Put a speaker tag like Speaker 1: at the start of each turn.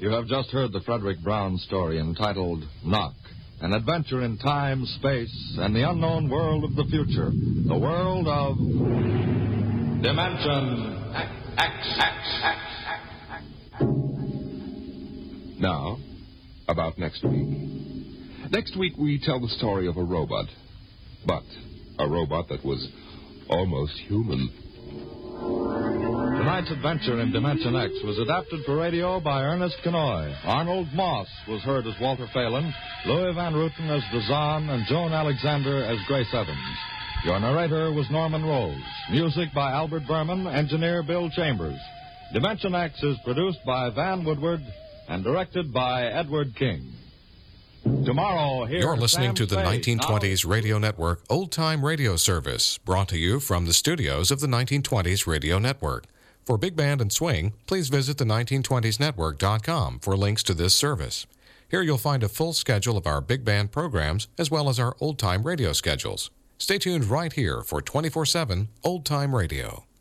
Speaker 1: You have just heard the Frederick Brown story entitled Knock, an adventure in time, space, and the unknown world of the future. The world of Dimension X.
Speaker 2: Now, about next week. Next week we tell the story of a robot. But a robot that was almost human.
Speaker 1: Tonight's adventure in Dimension X was adapted for radio by Ernest Kenoy. Arnold Moss was heard as Walter Phelan, Louis Van Ruten as the Zahn, and Joan Alexander as Grace Evans. Your narrator was Norman Rose. Music by Albert Berman, engineer Bill Chambers. Dimension X is produced by Van Woodward and directed by Edward King. Tomorrow, here
Speaker 3: You're listening
Speaker 1: Sam
Speaker 3: to the
Speaker 1: Spade.
Speaker 3: 1920s Radio Network Old Time Radio Service, brought to you from the studios of the 1920s Radio Network. For Big Band and Swing, please visit the 1920snetwork.com for links to this service. Here you'll find a full schedule of our Big Band programs as well as our old-time radio schedules. Stay tuned right here for 24/7 Old Time Radio.